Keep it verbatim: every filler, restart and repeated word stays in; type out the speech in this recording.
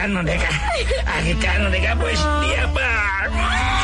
agitano de acá. Agitano de acá, pues, día pa.